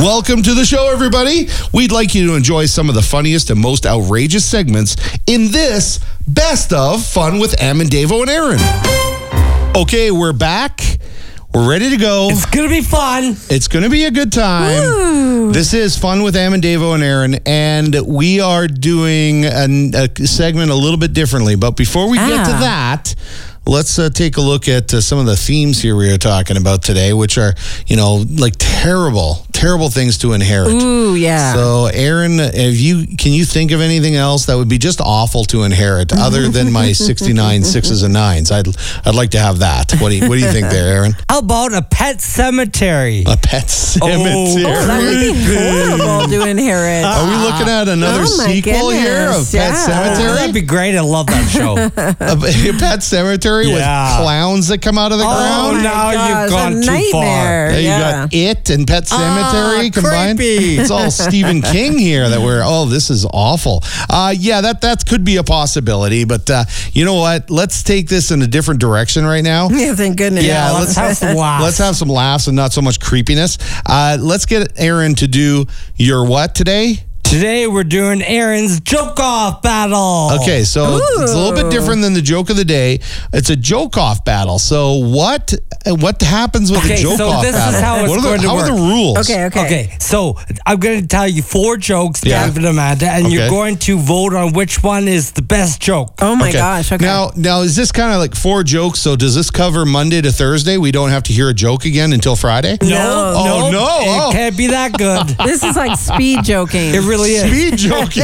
Welcome to the show, everybody. We'd like you to enjoy some of the funniest and most outrageous segments in this Best of Fun with Am and Davo and Aaron. Okay, we're back. We're ready to go. It's going to be fun. It's going to be a good time. Woo. This is Fun with Am and Davo and Aaron, and we are doing a segment a little bit differently. But before we get to that, let's take a look at some of the themes here we are talking about today, which are, like terrible things to inherit. Ooh, yeah. So, Aaron, can you think of anything else that would be just awful to inherit other than my 69 sixes and nines? I'd like to have that. What do you think there, Aaron? How about a pet cemetery? A pet cemetery. That would be horrible to inherit. Are we looking at another sequel here of Pet Cemetery? That'd be great. I love that show. A Pet Cemetery with clowns that come out of the ground? Oh, now you've gone too far. Yeah, you got It and Pet Cemetery combined. Creepy. It's all Stephen King here this is awful. That could be a possibility, but you know what? Let's take this in a different direction right now. Yeah, thank goodness. Yeah, let's have some laughs. Let's have some laughs and not so much creepiness. Let's get Aaron to do your what today? Today we're doing Aaron's joke-off battle. Okay, so it's a little bit different than the joke of the day. It's a joke-off battle. So what happens with a joke-off this battle? Is how it's going to how work. are the rules? Okay, so I'm going to tell you 4 jokes, David and Amanda, and you're going to vote on which one is the best joke. Oh my gosh, okay. Now is this kind of like 4 jokes? So does this cover Monday to Thursday? We don't have to hear a joke again until Friday? No. Oh, no. It can't be that good. This is like speed joking. It really is. Speed joking.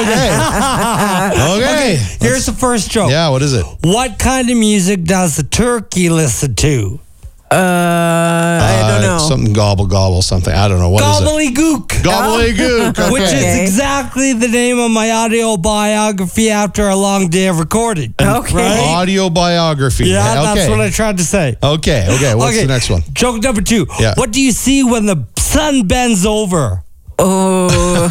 Okay. Here's the first joke. Yeah, what is it? What kind of music does the turkey listen to? I don't know. Something gobble, something. I don't know. What is it? Gobbledygook. Gobbledygook. Okay. Which is exactly the name of my audio biography after a long day of recording. Okay. Right? Audio biography. Yeah, okay. that's what I tried to say. Okay. What's the next one? Joke number 2. Yeah. What do you see when the sun bends over? Oh.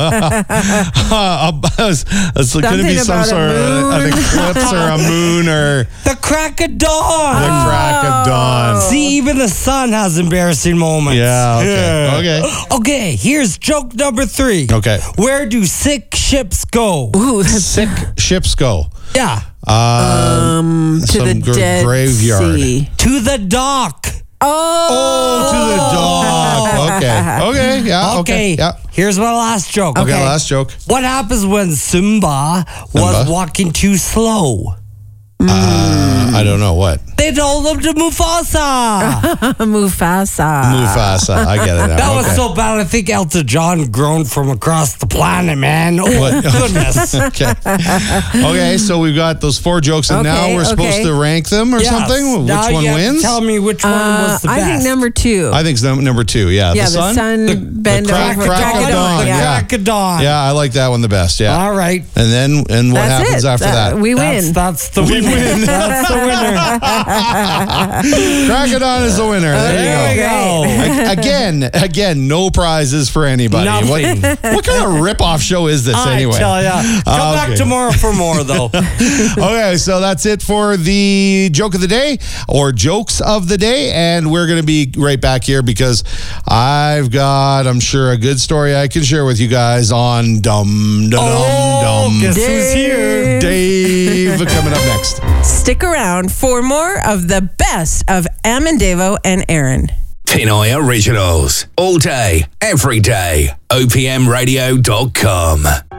It's going to be some sort of an eclipse or a moon or the crack of dawn. the crack of dawn. See, even the sun has embarrassing moments. Yeah, okay. Okay, here's joke number 3. Okay. Where do sick ships go? Ooh, Sick ships go. Yeah. to some the dead graveyard. sea. To the dock. Oh, to the dock. Okay, yeah, okay. Yeah. Here's my last joke. Okay, last joke. What happens when Simba was walking too slow? I don't know what. They told him to Mufasa. Mufasa. I get it now. That was so bad, I think Elton John groaned from across the planet, man. Oh, goodness. Okay, so we've got those 4 jokes, and now we're supposed to rank them or something? Now Which one you have to wins? tell me which one was the best. I think number 2. I think it's number 2, yeah. Yeah, the sun bend crack over. of dawn. The crack of dawn. Yeah, I like that one the best, yeah. All right. And what That's happens it. after that? We win. That's the winner. That's the winner. Crack of dawn is the winner. There you go. Again, no prizes for anybody. Nothing. What kind of rip-off show is this anyway? I tell ya. Come back tomorrow for more, though. Okay, so that's it for the joke of the day or jokes of the day, and we're going to be right back here because I've got, I'm sure, a good story I can share with you guys on Dum Dum. Guess who's here? Dave coming up next. Stick around for more of the best of Am and Davo and Aaron. Pinoy Originals. All day, every day. OPMradio.com.